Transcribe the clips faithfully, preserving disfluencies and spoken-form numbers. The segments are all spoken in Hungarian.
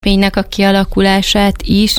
fénynek a kialakulását is,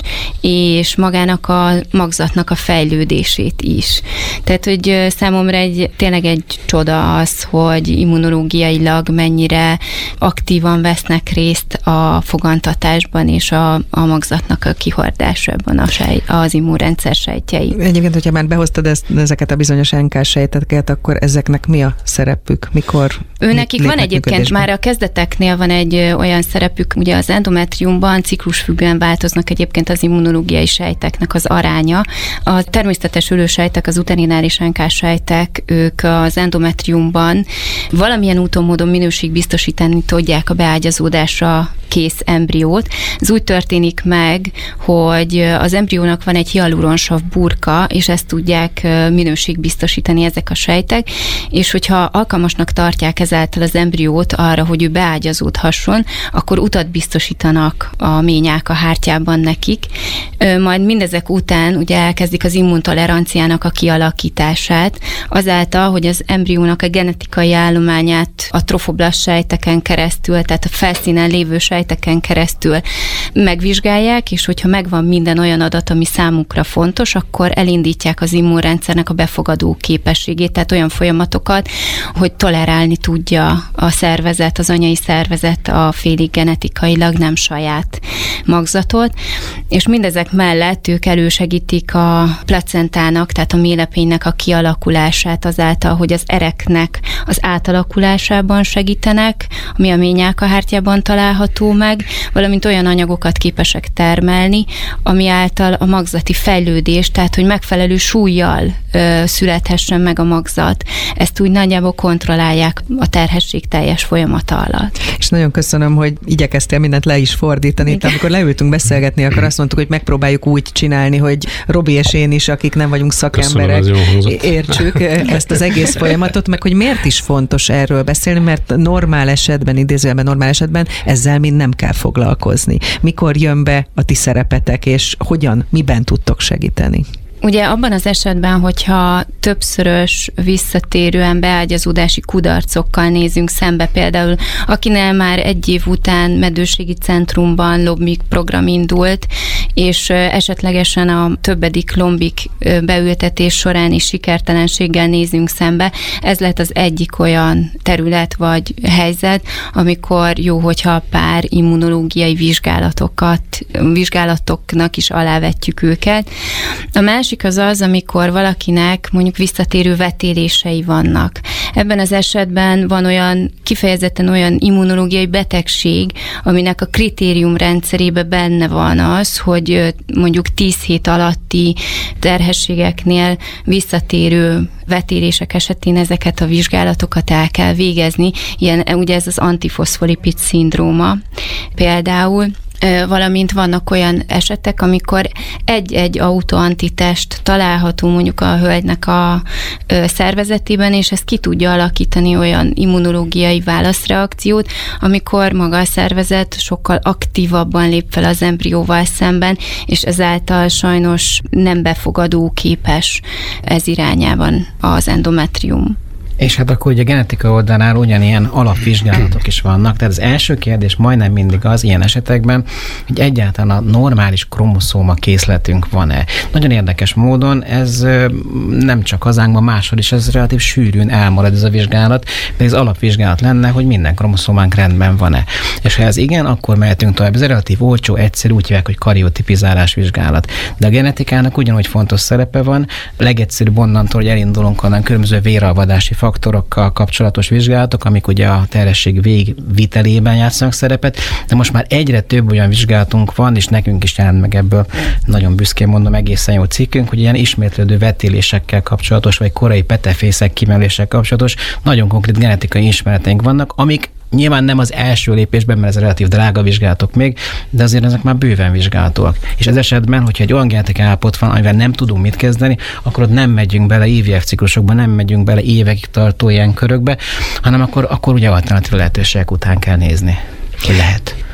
és magának a magzatnak a fejlődését is. Tehát, hogy számomra egy, tényleg egy csoda az, hogy immunológiailag mennyire aktívan vesznek részt a fogantatásban és a, a magzatnak a kihordásában a sej, az immunrendszer sejtjei. Egyébként, hogyha már behoztad ezt, ezeket a bizonyos en ká sejteket, akkor ezeknek mi a szerepük? Mikor Őnekik van egyébként már a kezdeteknél van egy olyan szerepük, ugye az endometriumban ciklusfüggően változnak egyébként az immunológiai sejteknek az aránya. A természetes ülősejtek, az uterináris en ká sejtek, ők az endometriumban valamilyen úton, módon minőségbiztosítani tudják a beágyazódásra kész embriót. Ez úgy történik meg, hogy az embriónak van egy hialuronsav burka, és ezt tudják minőségbiztosítani ezek a sejtek, és hogyha alkalmasnak tartják ezáltal az embriót arra, hogy ő beágyazódhasson, akkor utat biztosítanak a ményálka hártyában nekik. Majd mindezek után ugye elkezdik az immuntoleranciának a kialakítását, azáltal, hogy az embriónak a genetikai állományát a trofoblast sejteken keresztül, tehát a felszínen lévő sejteken keresztül megvizsgálják, és hogyha megvan minden olyan adat, ami számukra fontos, akkor elindítják az immunrendszernek a befogadó képességét, tehát olyan folyamatokat, hogy tolerálni tudja a szervezet, az anyai szervezet a félig genetikailag nem saját magzatot, és mindezek mellett ők elősegítik a placentának, tehát a méhlepénynek a kialakulását azáltal, hogy az ereknek az átalakulásában segítenek, ami a méhnyálkahártyában található meg, valamint olyan anyagokat képesek termelni, ami által a magzati fejlődés, tehát hogy megfelelő súllyal ö, születhessen meg a magzat. Ezt úgy nagyjából kontrollálják a terhesség teljes folyamata alatt. És nagyon köszönöm, hogy igyekeztél mindent le is fordítani. Itt, amikor leültünk beszélgetni, akkor azt mondtuk, hogy megpróbáljuk úgy csinálni, hogy Robi és én is, akik nem vagyunk szakemberek, értsük ezt az egész folyamatot, meg hogy miért is fontos erről beszélni, mert normál esetben, idézőjelben normál esetben ezzel mind nem kell foglalkozni. Mikor jön be a ti szerepetek, és hogyan, miben tudtok segíteni? Ugye abban az esetben, hogyha többszörös visszatérően beágyazódási kudarcokkal nézünk szembe, például akinél már egy év után meddőségi centrumban lombik program indult, és esetlegesen a többedik lombik beültetés során is sikertelenséggel nézünk szembe, ez lehet az egyik olyan terület vagy helyzet, amikor jó, hogyha a pár immunológiai vizsgálatokat, vizsgálatoknak is alávetjük őket. A másik az az, amikor valakinek mondjuk visszatérő vetélései vannak. Ebben az esetben van olyan, kifejezetten olyan immunológiai betegség, aminek a kritérium rendszerében benne van az, hogy mondjuk tíz hét alatti terhességeknél visszatérő vetélések esetén ezeket a vizsgálatokat el kell végezni. Ilyen, ugye ez az antifoszfolipid szindróma például, valamint vannak olyan esetek, amikor egy-egy autoantitest található mondjuk a hölgynek a szervezetében, és ez ki tudja alakítani olyan immunológiai válaszreakciót, amikor maga a szervezet sokkal aktívabban lép fel az embrióval szemben, és ezáltal sajnos nem befogadó képes ez irányában az endometrium. És hát akkor ugye a genetika oldalán ugyanilyen alapvizsgálatok is vannak, tehát az első kérdés majdnem mindig az ilyen esetekben, hogy egyáltalán a normális kromoszóma készletünk van-e. Nagyon érdekes módon ez nem csak hazánkban, máshol is ez relatív sűrűn elmarad ez a vizsgálat, de ez alapvizsgálat lenne, hogy minden kromoszómánk rendben van-e. És ha ez igen, akkor mehetünk tovább. Ez relatív olcsó, egyszerű, úgy hívják, hogy kariotipizálás vizsgálat. De a genetikának ugyanúgy fontos szerepe van, legegyszerűbb onnantól, hogy elindulunk onnan különböző véralvadási faktorokkal kapcsolatos vizsgálatok, amik ugye a terhesség végvitelében játszanak szerepet, de most már egyre több olyan vizsgálatunk van, és nekünk is jelent meg ebből, nagyon büszkén mondom, egészen jó cikkünk, hogy ilyen ismétlődő vetélésekkel kapcsolatos, vagy korai petefészek kimelésekkel kapcsolatos, nagyon konkrét genetikai ismereteink vannak, amik nyilván nem az első lépésben, mert ez relatív drága vizsgálatok még, de azért ezek már bőven vizsgálatok. És ez esetben, hogyha egy olyan genetikai állapot van, amivel nem tudunk mit kezdeni, akkor ott nem megyünk bele I V F ciklusokba, nem megyünk bele évekig tartó ilyen körökbe, hanem akkor, akkor ugye alternatív lehetőségek után kell nézni, hogy lehet.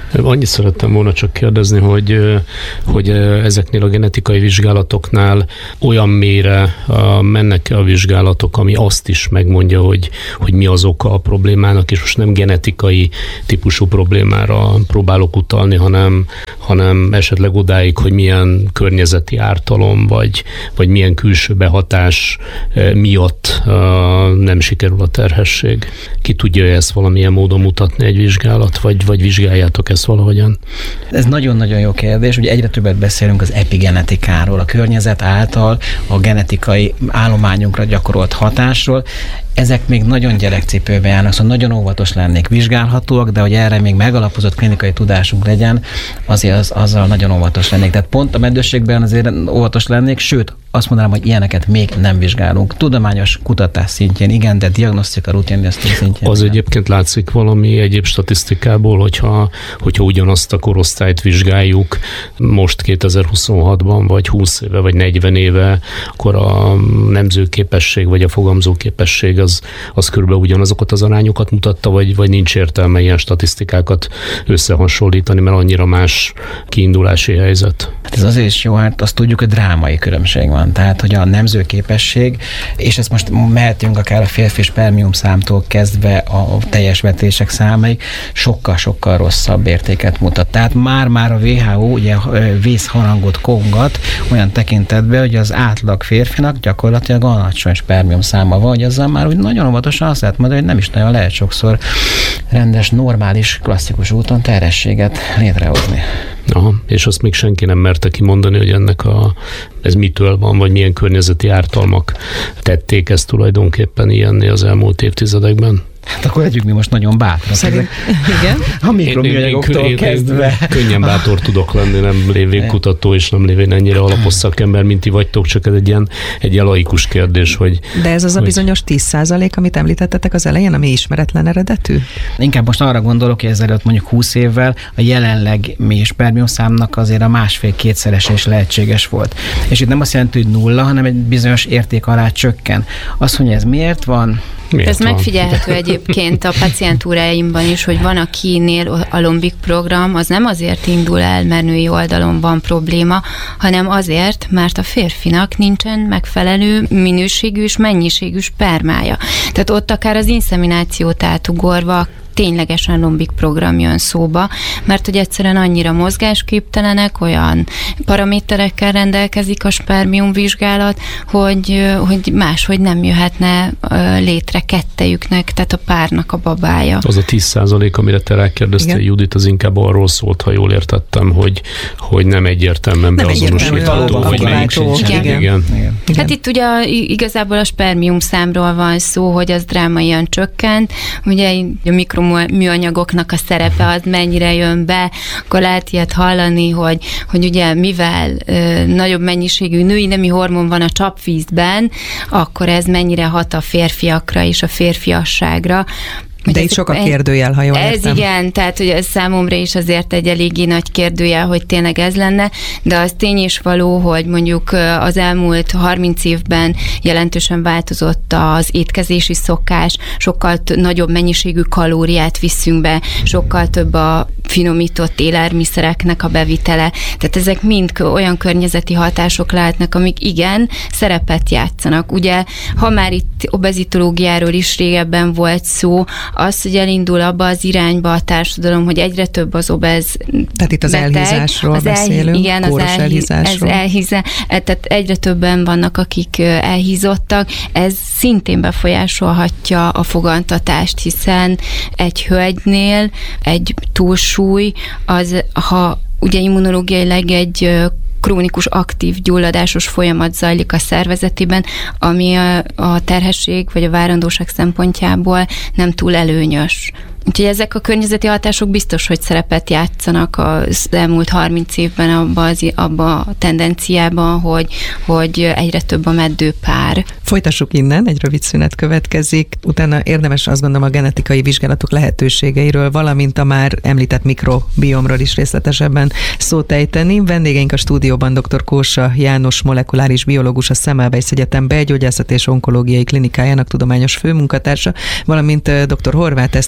Annyit szerettem volna csak kérdezni, hogy, hogy ezeknél a genetikai vizsgálatoknál olyan mélyre mennek a vizsgálatok, ami azt is megmondja, hogy, hogy mi az oka a problémának, és most nem genetikai típusú problémára próbálok utalni, hanem, hanem esetleg odáig, hogy milyen környezeti ártalom, vagy, vagy milyen külső behatás miatt nem sikerül a terhesség. Ki tudja ezt valamilyen módon mutatni egy vizsgálat, vagy, vagy vizsgáljátok ezt valahogyan? Ez nagyon-nagyon jó kérdés. Ugye egyre többet beszélünk az epigenetikáról, a környezet által a genetikai állományunkra gyakorolt hatásról. Ezek még nagyon gyerekcipőben járnak, szóval nagyon óvatos lennék, vizsgálhatóak, de hogy erre még megalapozott klinikai tudásunk legyen, azért az, azzal nagyon óvatos lennék. Tehát pont a meddőségben azért óvatos lennék, sőt, azt mondanám, hogy ilyeneket még nem vizsgálunk. Tudományos kutatás szintjén igen, de diagnosztika, rutindiagnosztika szintjén. Az igen. Egyébként látszik valami egyéb statisztikából, hogyha, hogyha ugyanazt a korosztályt vizsgáljuk most kétezer-huszonhatban, vagy húsz éve, vagy negyven éve, akkor a nemzőképesség, vagy a fogamzóképesség az, az körülbelül ugyanazokat az arányokat mutatta, vagy, vagy nincs értelme ilyen statisztikákat összehasonlítani, mert annyira más kiindulási helyzet. Ez azért is jó, hát azt tudjuk, hogy drámai különbség van. Tehát, hogy a nemzőképesség, és ezt most mehetünk akár a férfi spermium számtól kezdve a teljes vetések számáig, sokkal-sokkal rosszabb értéket mutat. Tehát már-már a dupla vé há ó ugye vészharangot kongat olyan tekintetben, hogy az átlag férfinak gyakorlatilag alacsony spermium száma van, hogy azzal már úgy nagyon óvatosan azt lehet mondani, hogy nem is nagyon lehet sokszor rendes, normális, klasszikus úton terhességet létrehozni. Aha, és azt még senki nem merte kimondani, hogy ennek a, ez mitől van, vagy milyen környezeti ártalmak tették ezt tulajdonképpen ilyenné az elmúlt évtizedekben. Hát akkor legyünk mi most nagyon bátrak. Szerint, igen. A mikroműanyagoktól kezdve. Én könnyen bátor tudok lenni, nem lévén kutató, és nem lévén ennyire alapos szakember, mint ti vagytok, csak ez egy ilyen, egy ilyen laikus kérdés, hogy... De ez az hogy... a bizonyos tíz százalék, amit említettetek az elején, ami ismeretlen eredetű? Inkább most arra gondolok, hogy ezelőtt mondjuk húsz évvel a jelenleg mély spermiumszámnak azért a másfél-kétszerese is lehetséges volt. És itt nem azt jelenti, hogy nulla, hanem egy bizonyos érték alá csökken. Azt mondja, ez miért van? Miért Ez van? Megfigyelhető egyébként a pacientúráimban is, hogy van, akinél a Lombik program, az nem azért indul el, mert női oldalon van probléma, hanem azért, mert a férfinak nincsen megfelelő minőségű és mennyiségű spermája. Tehát ott akár az inszeminációt átugorva ténylegesen Lombik program jön szóba, mert hogy egyszerűen annyira mozgásképtelenek, olyan paraméterekkel rendelkezik a spermium vizsgálat, hogy, hogy máshogy nem jöhetne létre kettejüknek, tehát a párnak a babája. Az a tíz százalék, amire te rákérdeztél, Judit, az inkább arról szólt, ha jól értettem, hogy, hogy nem egyértelműen beazonosítható, hogy melyik sincs. Igen. Igen. Igen. Igen. Hát itt ugye igazából a spermium számról van szó, hogy az drámaian csökkent, ugye a mikro műanyagoknak a szerepe az mennyire jön be, akkor lehet ilyet hallani, hogy, hogy ugye mivel ö, nagyobb mennyiségű női nemi hormon van a csapvízben, akkor ez mennyire hat a férfiakra és a férfiasságra. De itt sok a kérdőjel, ha jól ez értem. Igen, tehát hogy ez számomra is azért egy eléggé nagy kérdőjel, hogy tényleg ez lenne, de az tény is való, hogy mondjuk az elmúlt harminc évben jelentősen változott az étkezési szokás, sokkal t- nagyobb mennyiségű kalóriát viszünk be, sokkal több a finomított élelmiszereknek a bevitele, tehát ezek mind olyan környezeti hatások lehetnek, amik igen, szerepet játszanak. Ugye, ha már itt obezitológiáról is régebben volt szó, az, hogy elindul abba az irányba a társadalom, hogy egyre több az obez Tehát itt az beteg, elhízásról az beszélünk, elhí- igen, kóros az elhízásról. Ez elhíze, tehát egyre többen vannak, akik elhízottak. Ez szintén befolyásolhatja a fogantatást, hiszen egy hölgynél egy túlsúly, az, ha ugye immunológiailag egy krónikus aktív gyulladásos folyamat zajlik a szervezetében, ami a, a terhesség vagy a várandóság szempontjából nem túl előnyös. Úgyhogy ezek a környezeti hatások biztos, hogy szerepet játszanak az elmúlt harminc évben abba, az, abba a tendenciában, hogy, hogy egyre több a meddőpár. Folytassuk innen, egy rövid szünet következik. Utána érdemes azt gondolom a genetikai vizsgálatok lehetőségeiről, valamint a már említett mikrobiomról is részletesebben szót ejteni. Vendégeink a stúdióban dr. Kósa János molekuláris biológus, a Semmelweis Egyetem belgyógyászat és onkológiai klinikájának tudományos főmunkatársa, valamint dr. Horváth Eszter, a Semmelweis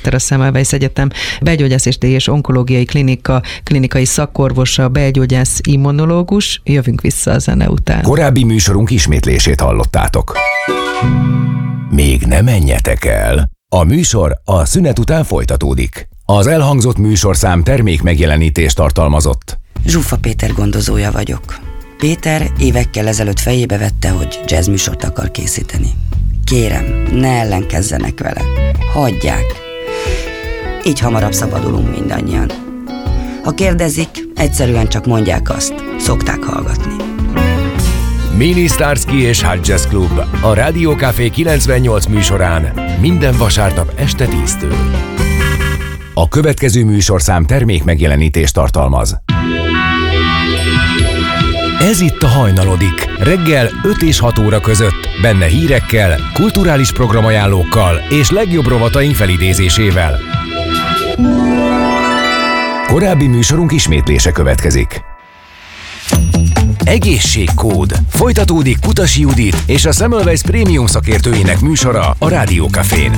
Semmelweis Egyetem belgyógyászati és onkológiai klinika klinikai szakorvosa, belgyógyász immunológus. Jövünk vissza a zene után. Korábbi műsorunk ismétlését hallottátok. Még ne menjetek el! A műsor a szünet után folytatódik. Az elhangzott műsorszám termék megjelenítést tartalmazott. Zsuffa Péter gondozója vagyok. Péter évekkel ezelőtt fejébe vette, hogy jazz műsort akar készíteni. Kérem, ne ellenkezzenek vele. Hagyják. Így hamarabb szabadulunk mindannyian. Ha kérdezik, egyszerűen csak mondják azt. Szokták hallgatni. Mini Starsky és Hot Jazz Club a Rádió Café kilencvennyolc műsorán minden vasárnap este tíztől. A következő műsorszám termék megjelenítést tartalmaz. Ez itt a Hajnalodik, reggel öt és hat óra között, benne hírekkel, kulturális programajánlókkal és legjobb rovataink felidézésével. Korábbi műsorunk ismétlése következik. Egészségkód. Folytatódik Kutasi Judit és a Semmelweis Prémium szakértőinek műsora a Rádió Cafén.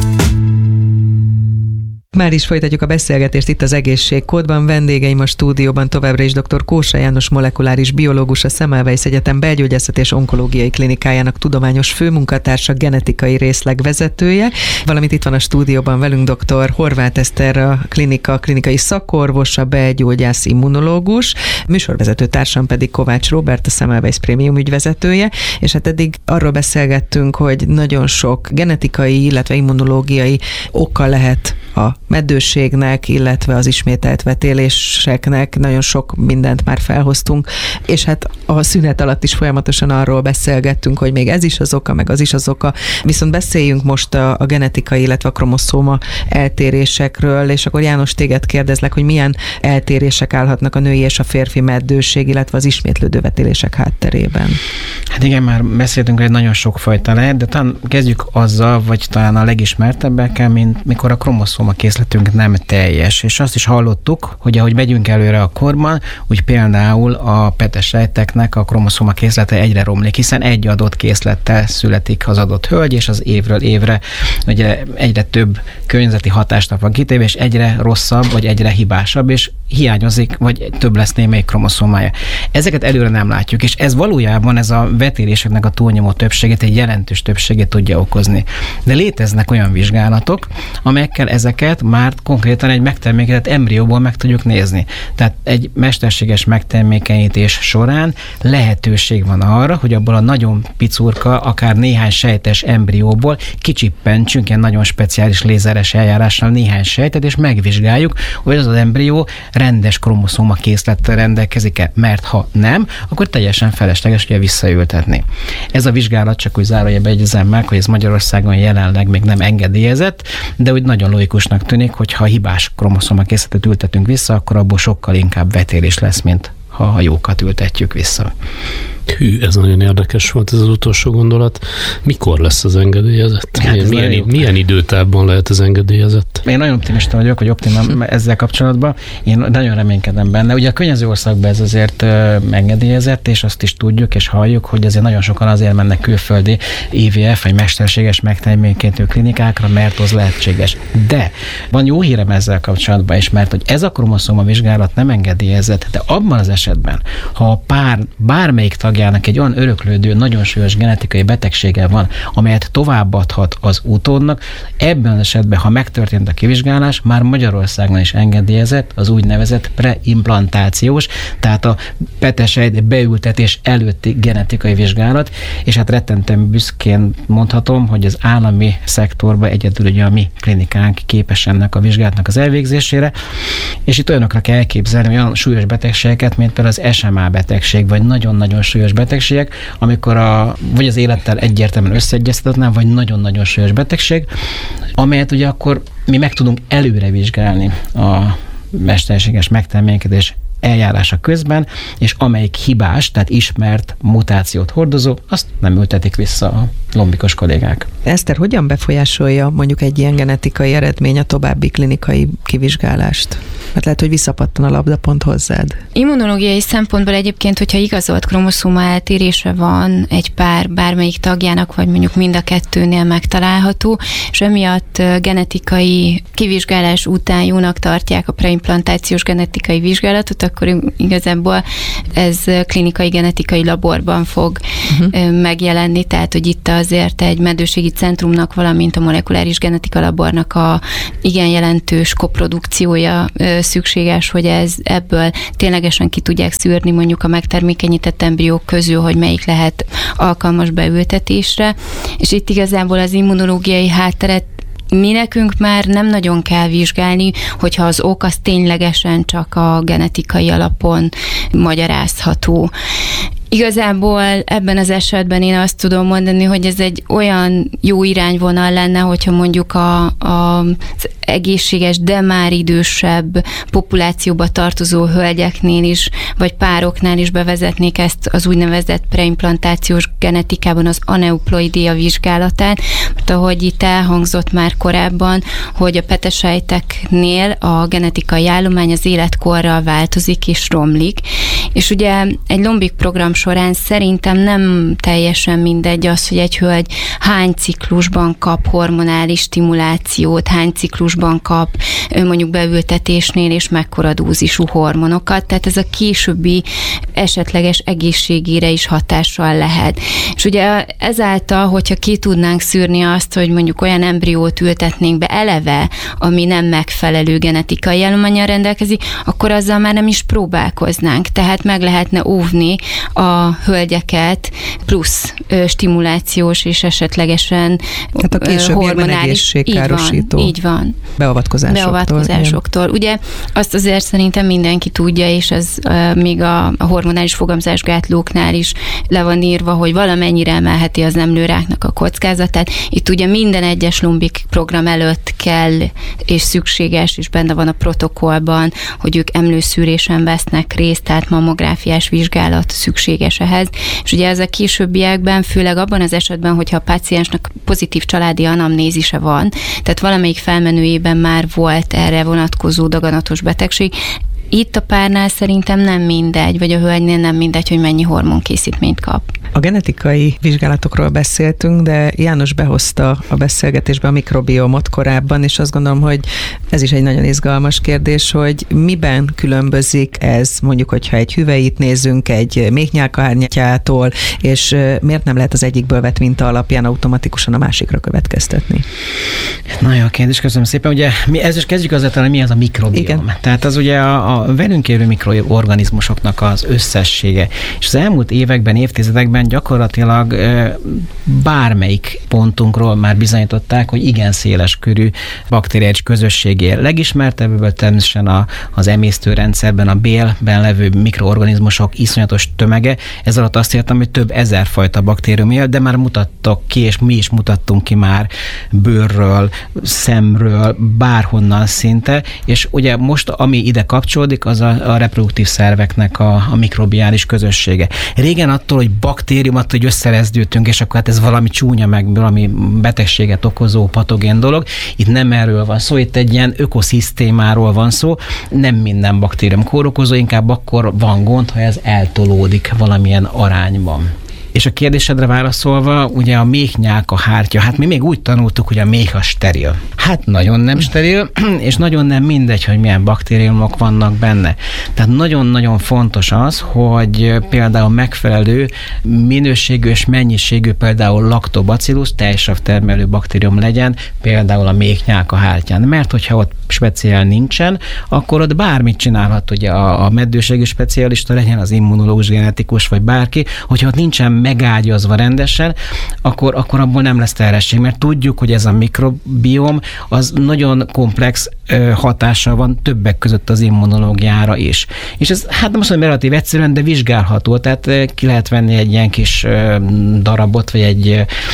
Már is folytatjuk a beszélgetést itt az Egészségkódban. Vendégeim a stúdióban továbbra is dr. Kósa János molekuláris biológus, a Semmelweis Egyetem belgyógyászati és onkológiai klinikájának tudományos főmunkatársa, genetikai részleg vezetője, valamint itt van a stúdióban velünk dr. Horváth Eszter, a klinika klinikai szakorvosa, belgyógyász immunológus, műsorvezető társam pedig Kovács Róbert, a Semmelweis Prémium ügyvezetője, és hát eddig arról beszélgettünk, hogy nagyon sok genetikai, illetve immunológiai oka lehet a meddőségnek, illetve az ismételt vetéléseknek, nagyon sok mindent már felhoztunk, és hát a szünet alatt is folyamatosan arról beszélgettünk, hogy még ez is az oka, meg az is az oka, viszont beszéljünk most a, a genetikai, illetve a kromoszóma eltérésekről, és akkor János, téged kérdezlek, hogy milyen eltérések állhatnak a női és a férfi meddőség, illetve az ismétlődő vetélések hátterében. Hát igen, már beszéltünk, hogy nagyon sokfajta lehet, de talán kezdjük azzal, vagy talán a legismertebbekkel, mint mikor a kromoszóma készletünk nem teljes. És azt is hallottuk, hogy ahogy megyünk előre a korban, úgy például a petes sejteknek a kromoszóma készlete egyre romlik, hiszen egy adott készlettel születik az adott hölgy, és az évről évre ugye egyre több környezeti hatásnak van kitéve, és egyre rosszabb, vagy egyre hibásabb, és hiányozik, vagy több lesz némelyik kromoszómája. Ezeket előre nem látjuk, és ez valójában ez a vetéléseknek a túlnyomó többségét, egy jelentős többségét tudja okozni. De léteznek olyan vizsgálatok, amelyekkel ezeket már konkrétan egy megtermékenített embrióból meg tudjuk nézni. Tehát egy mesterséges megtermékenyítés során lehetőség van arra, hogy abból a nagyon picurka, akár néhány sejtes embrióból kicsippentsünk ilyen nagyon speciális lézeres eljárással néhány sejtet, és megvizsgáljuk, hogy az az embrió rendes kromoszóma készlettel rendelkezik-e, mert ha nem, akkor teljesen felesleges ugye visszaültetni. Ez a vizsgálat, csak úgy zárójelbe egyezem meg, hogy ez Magyarországon jelenleg még nem engedélyezett, de úgy nagyon logikusnak tűnik, hogy ha hibás kromoszóma készletet ültetünk vissza, akkor abból sokkal inkább vetélés lesz, mint ha a jókat ültetjük vissza. Hű, ez nagyon érdekes volt ez az utolsó gondolat. Mikor lesz az engedélyezett? Hát milyen, milyen, milyen időtávban lehet az engedélyezett? Én nagyon optimista vagyok, hogy optimum ezzel kapcsolatban. Én nagyon reménykedem benne. Ugye a környező országban ez azért engedélyezett, és azt is tudjuk és halljuk, hogy azért nagyon sokan azért mennek külföldi I V F vagy mesterséges megtermékenyítő klinikákra, mert az lehetséges. De van jó hírem ezzel kapcsolatban is, mert hogy ez a kromoszóma vizsgálat nem engedélyezett, de abban az esetben, ha a pár bármelyik tagjának egy olyan öröklődő, nagyon súlyos genetikai betegsége van, amelyet továbbadhat az utódnak, ebben az esetben, ha megtörtént a kivizsgálás, már Magyarországon is engedélyezett az úgynevezett preimplantációs, tehát a petesejt beültetés előtti genetikai vizsgálat, és hát rettenten büszkén mondhatom, hogy az állami szektorban egyedül ugye a mi klinikánk képes ennek a vizsgálatnak az elvégzésére, és itt olyanokra kell elképzelni olyan súlyos betegségeket, mint például az S M A betegség, vagy nagyon-nagyon súlyos betegségek, amikor a, vagy az élettel egyértelműen összeegyeztetetlen, vagy nagyon-nagyon súlyos betegség, amelyet ugye akkor mi meg tudunk előre vizsgálni a mesterséges megtermékenyítés eljárása közben, és amelyik hibás, tehát ismert mutációt hordozó, azt nem ültetik vissza a lombikos kollégák. Eszter, hogyan befolyásolja mondjuk egy ilyen genetikai eredmény a további klinikai kivizsgálást? Mert lehet, hogy visszapattan a labda pont hozzád. Immunológiai szempontból egyébként, hogyha igazolt kromoszóma eltérése van egy pár bármelyik tagjának, vagy mondjuk mind a kettőnél megtalálható, és emiatt genetikai kivizsgálás után jónak tartják a preimplantációs genetikai vizsgálatot, akkor igazából ez klinikai genetikai laborban fog uh-huh. megjelenni, tehát hogy itt azért egy meddőségi centrumnak, valamint a molekuláris genetika labornak a igen jelentős koprodukciója szükséges, hogy ez ebből ténylegesen ki tudják szűrni mondjuk a megtermékenyített embriók közül, hogy melyik lehet alkalmas beültetésre, és itt igazából az immunológiai hátteret mi nekünk már nem nagyon kell vizsgálni, hogyha az ok az ténylegesen csak a genetikai alapon magyarázható. Igazából ebben az esetben én azt tudom mondani, hogy ez egy olyan jó irányvonal lenne, hogyha mondjuk a, a, az egészséges, de már idősebb populációba tartozó hölgyeknél is, vagy pároknál is bevezetnék ezt az úgynevezett preimplantációs genetikában az aneuploidia vizsgálatát, mert ahogy itt elhangzott már korábban, hogy a petesejteknél a genetikai állomány az életkorral változik és romlik, és ugye egy lombik program során szerintem nem teljesen mindegy az, hogy egy hölgy hány ciklusban kap hormonális stimulációt, hány ciklusban kap mondjuk beültetésnél, és mekkora dózisú hormonokat, tehát ez a későbbi esetleges egészségére is hatással lehet. És ugye ezáltal, hogyha ki tudnánk szűrni azt, hogy mondjuk olyan embriót ültetnénk be eleve, ami nem megfelelő genetikai állománnyal rendelkezik, akkor azzal már nem is próbálkoznánk. Tehát meg lehetne óvni a hölgyeket plusz ö, stimulációs és esetlegesen hát a későbbiekben egészségkárosító. Így van. Így van. Beavatkozásoktól. Beavatkozásoktól. Ugye azt azért szerintem mindenki tudja, és ez ö, még a, a hormonális fogamzásgátlóknál is le van írva, hogy valamennyire emelheti az emlőráknak a kockázatát. Itt ugye minden egyes lombik program előtt kell, és szükséges, és benne van a protokollban, hogy ők emlőszűrésen vesznek részt, tehát mammográfiás vizsgálat szükséges ehhez. És ugye ez a későbbiekben, főleg abban az esetben, hogyha a páciensnek pozitív családi anamnézise van, tehát valamelyik felmenőjében már volt erre vonatkozó daganatos betegség, itt a párnál szerintem nem mindegy, vagy a hölgynél nem mindegy, hogy mennyi hormonkészítményt kap. A genetikai vizsgálatokról beszéltünk, de János behozta a beszélgetésbe a mikrobiomot korábban, és azt gondolom, hogy ez is egy nagyon izgalmas kérdés, hogy miben különbözik ez, mondjuk, hogyha egy hüvelyit nézünk egy méhnyálkahártyától, és miért nem lehet az egyikből vett minta alapján automatikusan a másikra következtetni? Nagyon jó kérdés, köszönöm szépen. Ugye mi ezzel kezdjük azzal, hogy mi az a mikrobiom. Igen. Tehát az ugye a, a velünk élő mikroorganizmusoknak az összessége. És az elmúlt években, évtizedekben gyakorlatilag bármelyik pontunkról már bizonyították, hogy igen széles körű bakteriális közösség él. Legismertebből természetesen a, az emésztőrendszerben, a bélben levő mikroorganizmusok iszonyatos tömege. Ez alatt azt értem, hogy több ezer fajta baktérium él, de már mutattak ki, és mi is mutattunk ki már bőrről, szemről, bárhonnan szinte, és ugye most, ami ide kapcsolódik, az a, a reproduktív szerveknek a, a mikrobiális közössége. Régen attól, hogy baktérium, attól, hogy összerezdültünk, és akkor hát ez valami csúnya, meg valami betegséget okozó patogén dolog. Itt nem erről van szó, itt egy ilyen ökoszisztémáról van szó, nem minden baktérium kórokozó, inkább akkor van gond, ha ez eltolódik valamilyen arányban. És a kérdésedre válaszolva, ugye a méhnyálkahártya, hát mi még úgy tanultuk, hogy a méh a steril. Hát nagyon nem steril, és nagyon nem mindegy, hogy milyen baktériumok vannak benne. Tehát nagyon-nagyon fontos az, hogy például megfelelő minőségű és mennyiségű például lactobacillus, tejsav termelő baktérium legyen, például a méhnyálkahártyán. Mert hogyha ott speciál nincsen, akkor ott bármit csinálhat, ugye a, a meddőségi specialista legyen, az immunológus, genetikus, vagy bárki, hogyha ott nincsen megágyazva rendesen, akkor, akkor abból nem lesz terhesség, mert tudjuk, hogy ez a mikrobiom az nagyon komplex ö, hatással van többek között az immunológiára is. És ez hát nem azt mondom relatív egyszerűen, de vizsgálható, tehát ö, ki lehet venni egy ilyen kis ö, darabot, vagy egy ö,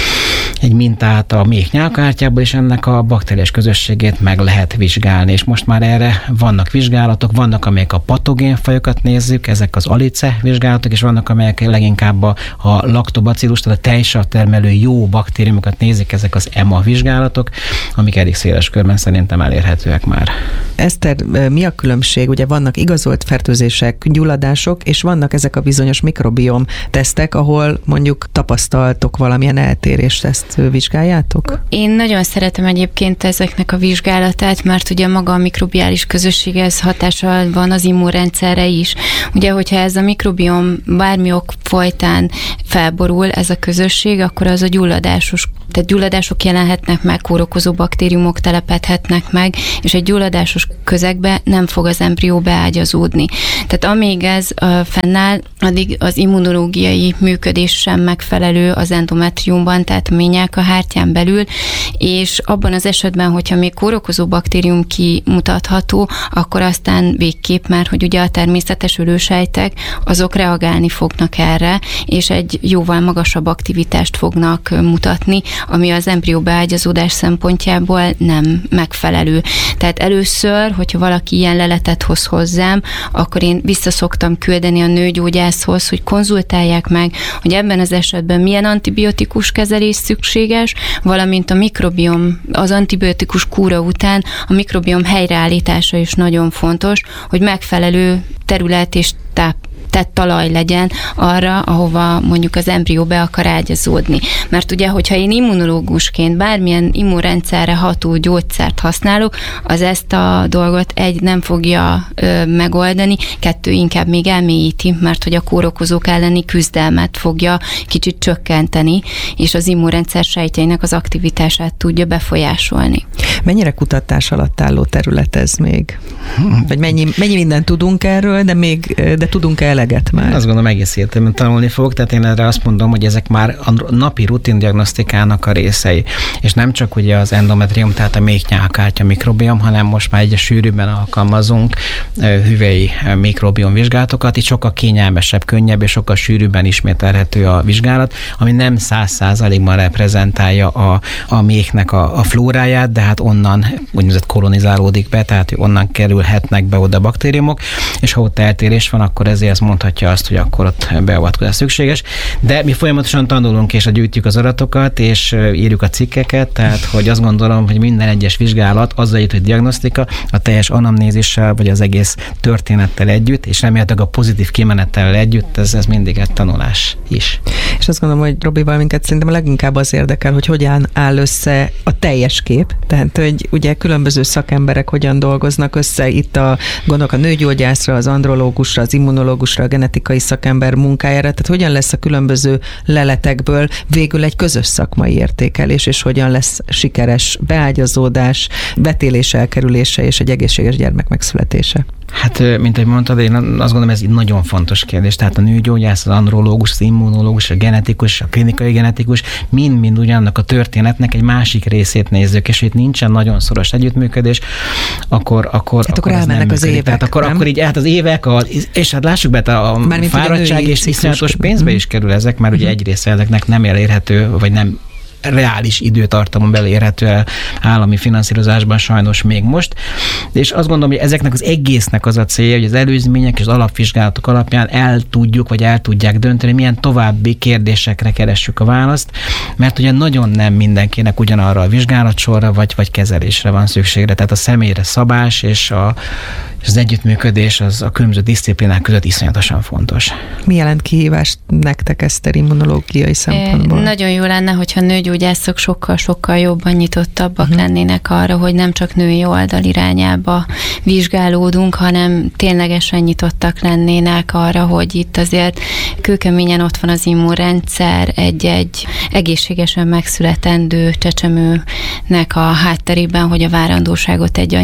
egy mintát a méh nyálkahártyából, és ennek a bakteriás közösségét meg lehet vizsgálni. És most már erre vannak vizsgálatok, vannak, amelyek a patogén fajokat nézzük, ezek az alice vizsgálatok, és vannak, amelyek leginkább a, a laktobacillus, tehát a tejsav termelő jó baktériumokat nézik, ezek az E M A vizsgálatok, amik elég széles körben szerintem elérhetőek már. Eszter, mi a különbség? Ugye vannak igazolt fertőzések, gyulladások, és vannak ezek a bizonyos mikrobiom tesztek, ahol mondjuk tapasztaltok valamilyen eltérést, ezt vizsgáljátok? Én nagyon szeretem egyébként ezeknek a vizsgálatát, mert ugye maga a mikrobiális közösség, ez hatással van az immunrendszerre is. Ugye, hogyha ez a mikrobiom bármi ok folytán felborul, ez a közösség, akkor az a gyulladásos, tehát gyulladások jelenhetnek meg, kórokozó baktériumok telepedhetnek meg, és egy gyulladásos közegbe nem fog az embrió beágyazódni. Tehát amíg ez uh, fennáll, addig az immunológiai működés sem megfelelő az endometriumban, tehát a méh nyálkahártyán belül, és abban az esetben, hogyha még kórokozó baktérium kimutatható, akkor aztán végképp már, hogy ugye a természetes ölősejtek, azok reagálni fognak erre, és egy jóval magasabb aktivitást fognak mutatni, ami az embrió beágyazódás szempontjából nem megfelelő. Tehát először, hogyha valaki ilyen leletet hoz hozzám, akkor én visszaszoktam küldeni a nőgyógyászhoz, hogy konzultálják meg, hogy ebben az esetben milyen antibiotikus kezelés szükséges, valamint a mikrobiom, az antibiotikus kúra után a mikrobiom helyreállítása is nagyon fontos, hogy megfelelő terület és táp tett talaj legyen arra, ahova mondjuk az embrió be akar ágyazódni. Mert ugye, hogyha én immunológusként bármilyen immunrendszerre ható gyógyszert használok, az ezt a dolgot egy nem fogja ö, megoldani, kettő inkább még elmélyíti, mert hogy a kórokozók elleni küzdelmet fogja kicsit csökkenteni, és az immunrendszer sejtjeinek az aktivitását tudja befolyásolni. Mennyire kutatás alatt álló terület ez még? Vagy mennyi, mennyi mindent tudunk erről, de még de tudunk eleget már? Azt gondolom, egész értelemben tanulni fogok, tehát én erre azt mondom, hogy ezek már a napi rutin diagnosztikának a részei. És nem csak ugye az endometrium, tehát a méh nyálkahártya mikrobiom, hanem most már egyre sűrűbben alkalmazunk hüvely mikrobiom vizsgálatokat, itt sokkal kényelmesebb, könnyebb és sokkal sűrűbben ismételhető a vizsgálat, ami nem száz százalékban reprezentálja a, a méhnek a, a flóráját, de hát onnan úgynevezett kolonizálódik be, tehát onnan kerülhetnek be oda baktériumok, és ha ott eltérés van, akkor ezért mondhatja azt, hogy akkor ott beavatkozás szükséges. De mi folyamatosan tanulunk, és gyűjtjük az adatokat, és írjuk a cikkeket, tehát hogy azt gondolom, hogy minden egyes vizsgálat azzal jut, hogy diagnosztika, a teljes anamnézissel, vagy az egész történettel együtt, és remélhetőleg a pozitív kimenettel együtt, ez, ez mindig egy tanulás is. És azt gondolom, hogy Robival minket szerintem leginkább az érdekel, hogy hogyan áll össze a teljes kép, tehát hogy ugye különböző szakemberek hogyan dolgoznak össze, itt a gondolok a nőgyógyászra, az andrológusra, az immunológusra, a genetikai szakember munkájára, tehát hogyan lesz a különböző leletekből végül egy közös szakmai értékelés, és hogyan lesz sikeres beágyazódás, betélés elkerülése és egy egészséges gyermek megszületése. Hát, mint ahogy mondtad, én azt gondolom, ez egy nagyon fontos kérdés. Tehát a nőgyógyász, az andrológus, az immunológus, a genetikus, a klinikai genetikus, mind-mind ugyanannak a történetnek egy másik részét nézzük, és itt nincsen nagyon szoros együttműködés, akkor akkor, hát akkor, akkor elmennek az évek. Tehát akkor, akkor így, hát az évek, a, és hát lássuk be, a Mármint fáradtság és iszonyatos pénzbe is kerül ezek, mert ugye egyrészt ezeknek nem elérhető, vagy nem reális időtartamon belül érhető el állami finanszírozásban sajnos még most. És azt gondolom, hogy ezeknek az egésznek az a célja, hogy az előzmények és az alapvizsgálatok alapján el tudjuk, vagy el tudják dönteni, milyen további kérdésekre keressük a választ, mert ugye nagyon nem mindenkinek ugyanarra a vizsgálatsorra, vagy, vagy kezelésre van szükségre. Tehát a személyre szabás és a és az együttműködés az a különböző disziplinák között iszonyatosan fontos. Mi jelent kihívást nektek, Eszter, immunológiai szempontból? É, nagyon jó lenne, hogyha nőgyógyászok sokkal-sokkal jobban nyitottabbak uh-huh. lennének arra, hogy nem csak női oldal irányába vizsgálódunk, hanem ténylegesen nyitottak lennének arra, hogy itt azért kőkeményen ott van az immunrendszer, egy-egy egészségesen megszületendő csecsemőnek a hátterében, hogy a várandóságot egy anya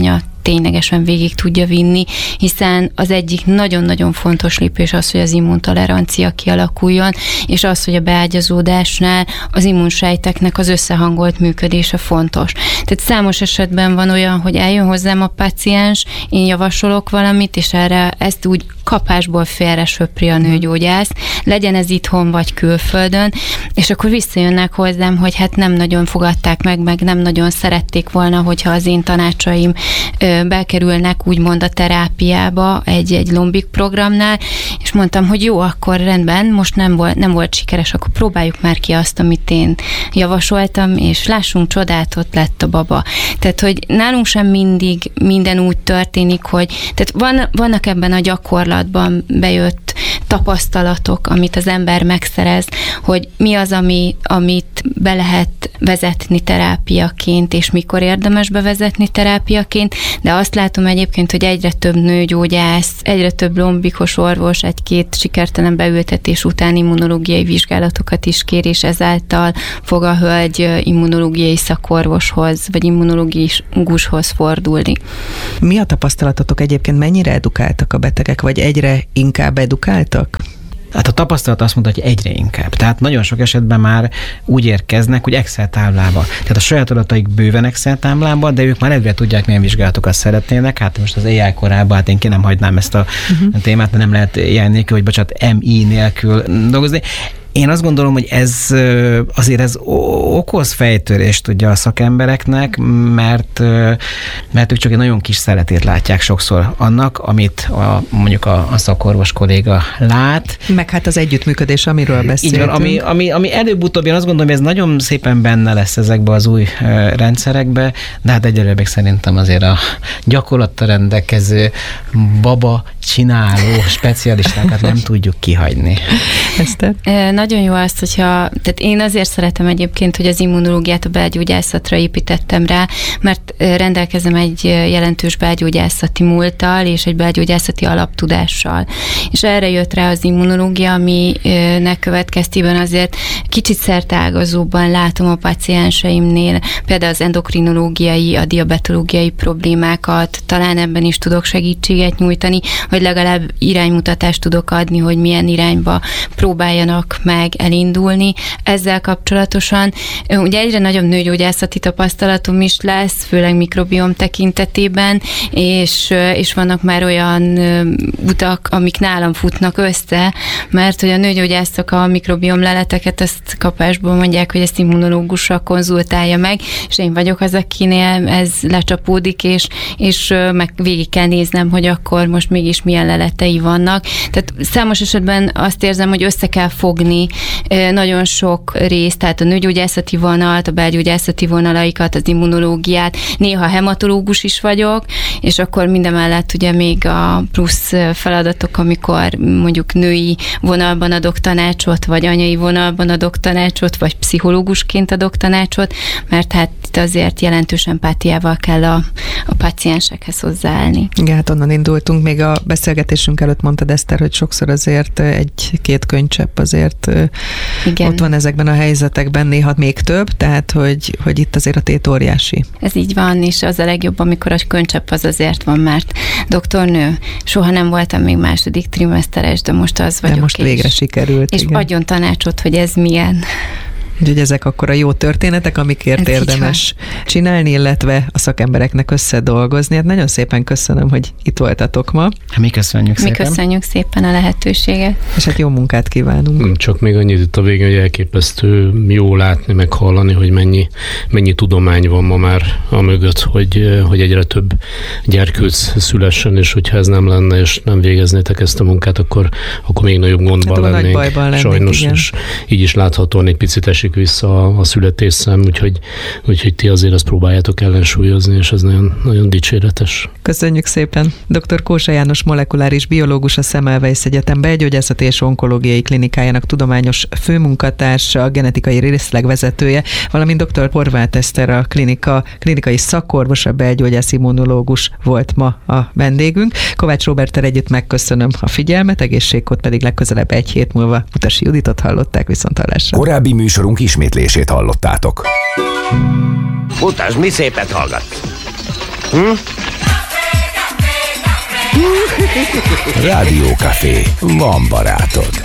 ténylegesen végig tudja vinni, hiszen az egyik nagyon-nagyon fontos lépés az, hogy az immuntolerancia kialakuljon, és az, hogy a beágyazódásnál az immunsejteknek az összehangolt működése fontos. Tehát számos esetben van olyan, hogy eljön hozzám a páciens, én javasolok valamit, és erre ezt úgy kapásból félre söpri a nőgyógyász, legyen ez itthon vagy külföldön, és akkor visszajönnek hozzám, hogy hát nem nagyon fogadták meg, meg nem nagyon szerették volna, hogyha az én tanácsaim ö, bekerülnek úgymond a terápiába egy-egy lombik programnál, és mondtam, hogy jó, akkor rendben, most nem volt, nem volt sikeres, akkor próbáljuk már ki azt, amit én javasoltam, és lássunk csodát, ott lett a baba. Tehát, hogy nálunk sem mindig minden úgy történik, hogy tehát van, vannak ebben a gyakorlatban bejött tapasztalatok, amit az ember megszerez, hogy mi az, ami, amit be lehet vezetni terápiaként, és mikor érdemes bevezetni terápiaként, de azt látom egyébként, hogy egyre több nőgyógyász, egyre több lombikos orvos egy-két sikertelen beültetés után immunológiai vizsgálatokat is kér, és ezáltal fog a hölgy immunológiai szakorvoshoz, vagy immunológushoz fordulni. Mi a tapasztalatotok egyébként? Mennyire edukáltak a betegek, vagy egyre inkább edukáltak? Hát a tapasztalat azt mondta, hogy egyre inkább. Tehát nagyon sok esetben már úgy érkeznek, hogy Excel táblába. Tehát a saját adataik bőven Excel táblában, de ők már előre tudják, milyen vizsgálatokat szeretnének. Hát most az á i korában, hát én ki nem hagynám ezt a uh-huh. témát, mert nem lehet á i nélkül, vagy bocsánat, em i nélkül dolgozni. Én azt gondolom, hogy ez azért ez okoz fejtörést ugye a szakembereknek, mert, mert ők csak egy nagyon kis szeletét látják sokszor annak, amit a, mondjuk a, a szakorvos kolléga lát. Meg hát az együttműködés, amiről beszéltünk. Így van, ami, ami, ami előbb-utóbb, én azt gondolom, hogy ez nagyon szépen benne lesz ezekbe az új rendszerekbe, de hát egyelőre szerintem azért a gyakorlattal rendelkező baba csináló specialistákat nem tudjuk kihagyni. Eszter? Nagyon jó azt, hogyha, tehát én azért szeretem egyébként, hogy az immunológiát a belgyógyászatra építettem rá, mert rendelkezem egy jelentős belgyógyászati múlttal és egy belgyógyászati alaptudással. És erre jött rá az immunológia, aminek következtében azért kicsit szerteágazóban látom a pacienseimnél, például az endokrinológiai, a diabetológiai problémákat, talán ebben is tudok segítséget nyújtani, vagy legalább iránymutatást tudok adni, hogy milyen irányba próbáljanak meg elindulni. Ezzel kapcsolatosan ugye egyre nagyobb nőgyógyászati tapasztalatom is lesz, főleg mikrobiom tekintetében, és, és vannak már olyan utak, amik nálam futnak össze, mert hogy a nőgyógyászok a mikrobiom leleteket ezt kapásból mondják, hogy ezt immunológussal konzultálja meg, és én vagyok az, akinél ez lecsapódik, és, és meg végig kell néznem, hogy akkor most mégis milyen leletei vannak. Tehát számos esetben azt érzem, hogy össze kell fogni nagyon sok részt, tehát a nőgyógyászati vonalt, a belgyógyászati vonalaikat, az immunológiát, néha hematológus is vagyok, és akkor mindemellett ugye még a plusz feladatok, amikor mondjuk női vonalban adok tanácsot, vagy anyai vonalban adok tanácsot, vagy pszichológusként adok tanácsot, mert hát itt azért jelentős empátiával kell a, a páciensekhez hozzáállni. Igen, hát onnan indultunk, még a beszélgetésünk előtt mondtad, Eszter, hogy sokszor azért egy-két könycsepp azért igen. Ott van ezekben a helyzetekben, néha még több, tehát hogy, hogy itt azért a tét óriási. Ez így van, és az a legjobb, amikor a könycsepp az azért van, mert doktornő, soha nem voltam még második trimeszteres, de most az vagyok. De most és, végre sikerült. És igen. Adjon tanácsot, hogy ez milyen. Úgyhogy ezek akkor a jó történetek, amikért ez érdemes csinálni, illetve a szakembereknek összedolgozni. Hát nagyon szépen köszönöm, hogy itt voltatok ma. Mi köszönjük szépen. Mi köszönjük szépen a lehetőséget. És hát jó munkát kívánunk. Csak még annyit itt a végén, hogy elképesztő jó látni, meg hallani, hogy mennyi, mennyi tudomány van ma már a mögött, hogy, hogy egyre több gyerkőc szülessen, és hogyha ez nem lenne, és nem végeznétek ezt a munkát, akkor, akkor még nagyobb gondban hát, lennénk. Nagy lennék. Sajnos, igen. És így is láthatóan egy picit esik vissza a, a születésszám, úgyhogy, úgyhogy ti azért ezt próbáljátok ellensúlyozni, és ez nagyon, nagyon dicséretes. Köszönjük szépen. dr. Kósa János molekuláris biológus, a Semmelweis Egyetem belgyógyászati és onkológiai klinikájának tudományos főmunkatársa, a genetikai részleg vezetője, valamint dr. Horváth Eszter, a klinika, klinikai szakorvos, a belgyógyász immunológus volt ma a vendégünk. Kovács Róberttel együtt megköszönöm a figyelmet, egészségkód pedig legközelebb egy hét múlva. Utasi Juditot hallották, viszonthallásra. Korábbi műsorunk ismétlését hallottátok. Utasd, mi szépet hallgatsz? Hm? Rádiókafé. Van barátod.